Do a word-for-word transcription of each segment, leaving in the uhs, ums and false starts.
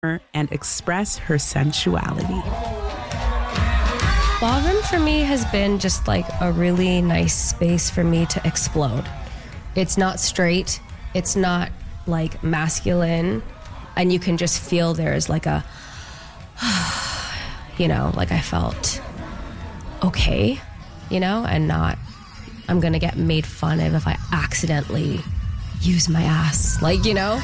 and express her sensuality. Ballroom for me has been just like a really nice space for me to explode. It's not straight, it's not like masculine, and you can just feel there's like a, you know, like I felt okay, you know, and not, I'm gonna get made fun of if I accidentally use my ass, like, you know?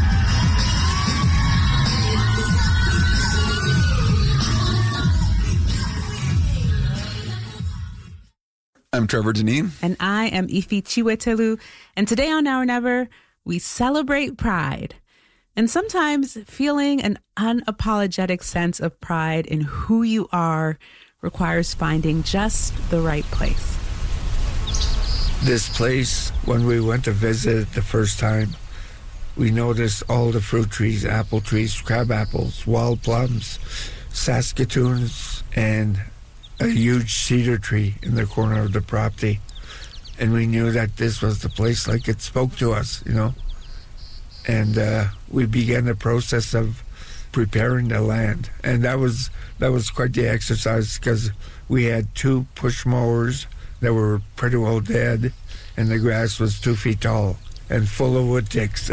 I'm Trevor Deneen. And I am Ifi Chiwetelu. And today on Now or Never, we celebrate pride. And sometimes feeling an unapologetic sense of pride in who you are requires finding just the right place. This place, when we went to visit it the first time, we noticed all the fruit trees, apple trees, crab apples, wild plums, saskatoons, and a huge cedar tree in the corner of the property. And we knew that this was the place, like it spoke to us, you know. And uh, we began the process of preparing the land. And that was that was quite the exercise, because we had two push mowers that were pretty well dead, and the grass was two feet tall and full of wood ticks.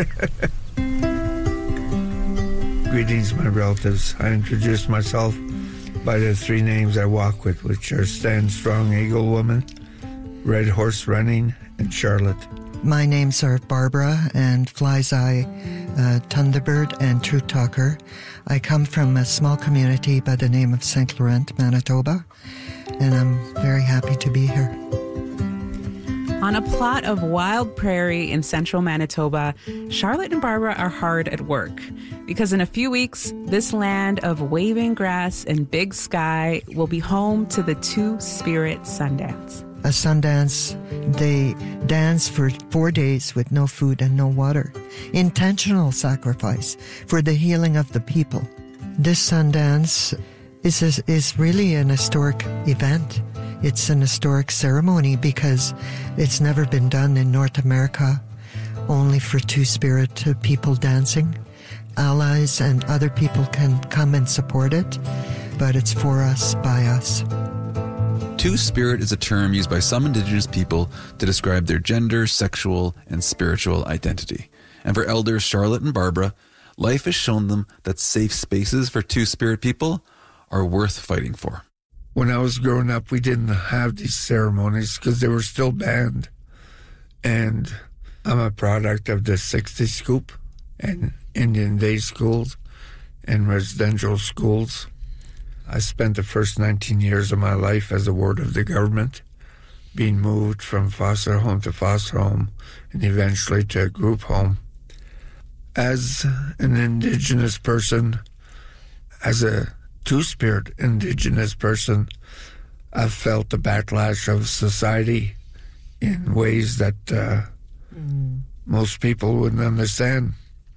Greetings, my relatives. I introduced myself by the three names I walk with, which are Stand Strong Eagle Woman, Red Horse Running, and Charlotte. My names are Barbara and Fly's Eye, uh, Thunderbird, and Truth Talker. I come from a small community by the name of Saint Laurent, Manitoba, and I'm very happy to be here. On a plot of wild prairie in central Manitoba, Charlotte and Barbara are hard at work, because in a few weeks, this land of waving grass and big sky will be home to the Two Spirit Sundance. A Sundance, they dance for four days with no food and no water. Intentional sacrifice for the healing of the people. This Sundance is, a, is really an historic event. It's an historic ceremony because it's never been done in North America, only for Two-Spirit people dancing. Allies and other people can come and support it, but it's for us, by us. Two-Spirit is a term used by some Indigenous people to describe their gender, sexual, and spiritual identity. And for elders Charlotte and Barbara, life has shown them that safe spaces for Two-Spirit people are worth fighting for. When I was growing up, we didn't have these ceremonies because they were still banned. And I'm a product of the sixties scoop and Indian day schools and residential schools. I spent the first nineteen years of my life as a ward of the government, being moved from foster home to foster home and eventually to a group home. As an Indigenous person, as a Two-Spirit Indigenous person, I've felt the backlash of society in ways that uh, mm. most people wouldn't understand.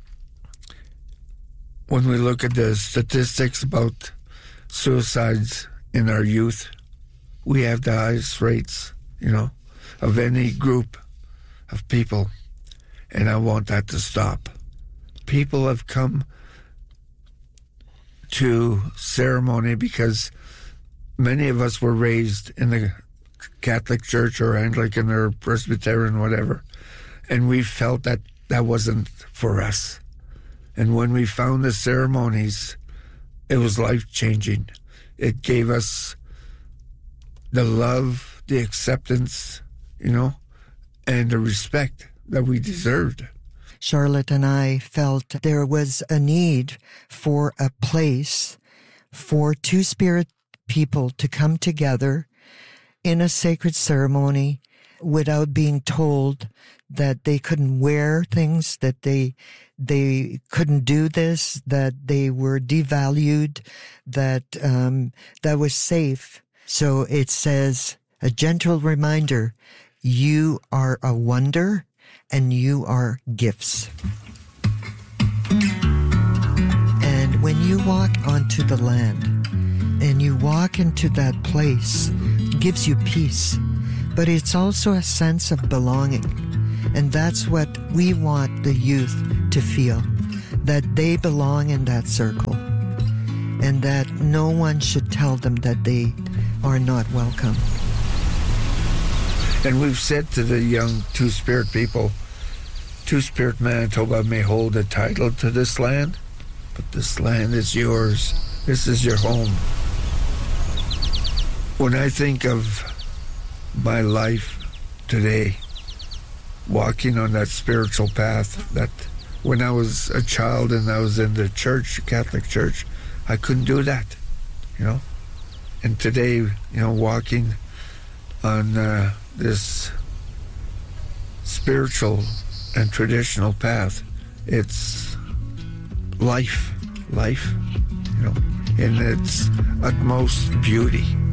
When we look at the statistics about suicides in our youth, we have the highest rates, you know, of any group of people, and I want that to stop. People have come to ceremony because many of us were raised in the Catholic Church or Anglican or Presbyterian, whatever, and we felt that that wasn't for us. And when we found the ceremonies, it was life-changing. It gave us the love, the acceptance, you know, and the respect that we deserved. Charlotte and I felt there was a need for a place for Two-Spirit people to come together in a sacred ceremony without being told that they couldn't wear things, that they they couldn't do this, that they were devalued, that um, that was safe. So it says, a gentle reminder, you are a wonder and you are gifts. And when you walk onto the land and you walk into that place, it gives you peace, but it's also a sense of belonging. And that's what we want the youth to feel, that they belong in that circle and that no one should tell them that they are not welcome. And we've said to the young Two-Spirit people, Two-Spirit Manitoba may hold a title to this land, but this land is yours. This is your home. When I think of my life today, walking on that spiritual path, that when I was a child and I was in the church, Catholic Church, I couldn't do that, you know. And today, you know, walking on uh, this spiritual and traditional path, it's life, life, you know, in its utmost beauty.